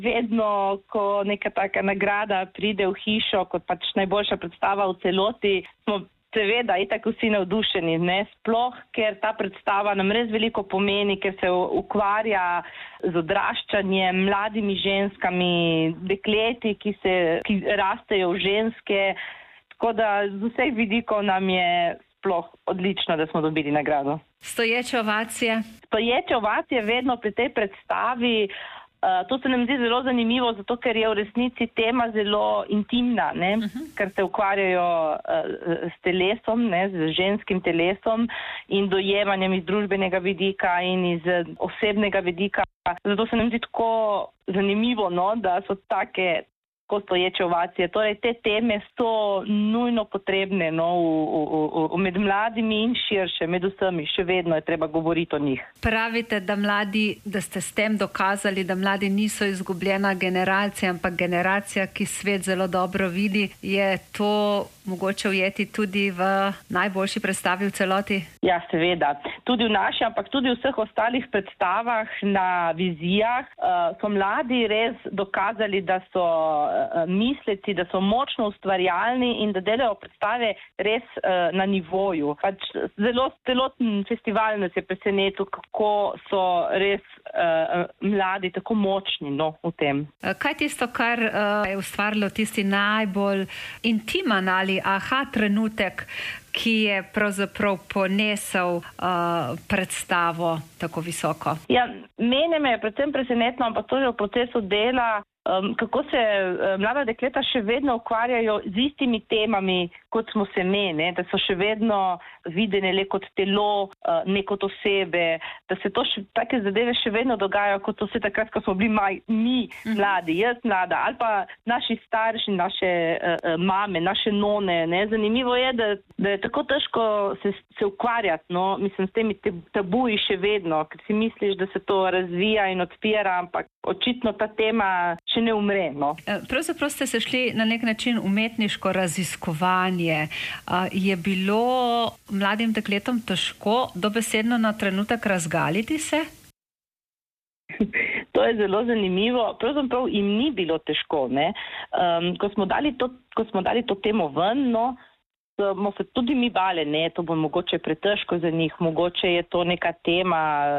Vedno, ko neka taka nagrada pride v hišo, kot pač najboljša predstava v celoti, smo seveda itak vsi navdušeni, ne? Sploh, ker ta predstava nam res veliko pomeni, ker se ukvarja z odraščanjem, mladimi ženskami, dekleti, ki rastejo v ženske. Tako da z vseh vidikov nam je sploh odlično, da smo dobili nagrado. Stoječe ovacije? Stoječe ovacije vedno pri tej predstavi. To se nam zdi zelo zanimivo, zato ker je v resnici tema zelo intimna, ne? Ker se ukvarjajo s telesom, ne? Z ženskim telesom in dojemanjem iz družbenega vidika in iz osebnega vidika. Zato se nam zdi tako zanimivo, no? Da so take stoječe ovacije. Torej, te teme so nujno potrebne, no, med mladimi in širše, med vsemi. Še vedno je treba govoriti o njih. Pravite, da ste s tem dokazali, da mladi niso izgubljena generacija, ampak generacija, ki svet zelo dobro vidi. Je to mogoče ujeti tudi v najboljši predstavi v celoti? Ja, seveda. Tudi v naši, ampak tudi v vseh ostalih predstavah na vizijah so mladi res dokazali, da so misleci, da so močno ustvarjalni in da delajo predstave res na nivoju. Pač celoten festival nas je presenetil, kako so res mladi tako močni, no, v tem. Kaj tisto, kar je ustvarilo tisti najbolj intiman ali trenutek, ki je pravzaprav ponesel predstavo tako visoko? Ja, mene me je predvsem presenetilo, ampak to je v procesu dela, kako se mlada dekleta še vedno ukvarjajo z istimi temami, kot smo se ne, da so še vedno videne le kot telo, ne kot osebe, da se to take zadeve še vedno dogajajo, kot vse takrat, ko smo bili mi mladi, jaz mlada, ali pa naši starši, naše mame, naše none. Ne? Zanimivo je, da je tako težko se ukvarjati, no? Mislim, s temi tabuji še vedno, ker si misliš, da se to razvija in odpira, ampak očitno ta tema še ne umre. No? Pravzaprav ste se šli na nek način umetniško raziskovanje. Je bilo mladim dekletom težko dobesedno na trenutek razgaliti se? To je zelo zanimivo. Pravzaprav jim ni bilo težko. Ne? Ko smo dali to temo ven, no, smo se tudi mi bali, ne, to bo mogoče pretežko za njih, mogoče je to neka tema,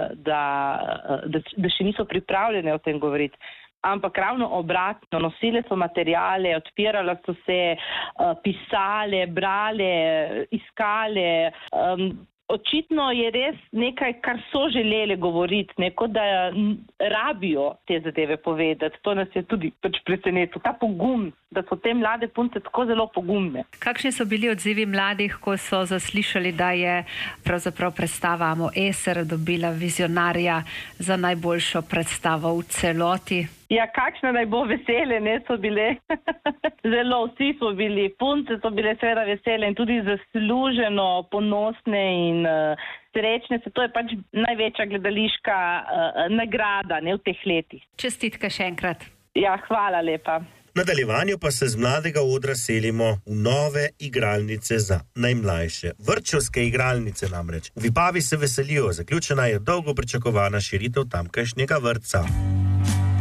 da še niso pripravljene o tem govoriti. Ampak ravno obratno, nosile so materiale, odpirale so se, pisale, brale, iskale. Očitno je res nekaj, kar so želeli govoriti, neko da rabijo te zadeve povedati. To nas je tudi presenetilo. Ta pogum, da so te mlade punce tako zelo pogumne. Kakšni so bili odzivi mladih, ko so zaslišali, da je pravzaprav predstava Amo Eser dobila vizionarja za najboljšo predstavo v celoti? Ja, kakšne naj bo vesele, ne, so bile. Zelo, vsi so bili, punce so bile seveda vesele in tudi zasluženo ponosne in srečne. To je pač največja gledališka nagrada, ne, v teh letih. Čestitke še enkrat. Ja, hvala lepa. V nadaljevanju pa se z mladega odra selimo v nove igralnice za najmlajše. Vrtčevske igralnice namreč. V Vipavi se veselijo, zaključena je dolgo pričakovana širitev tamkajšnjega vrtca.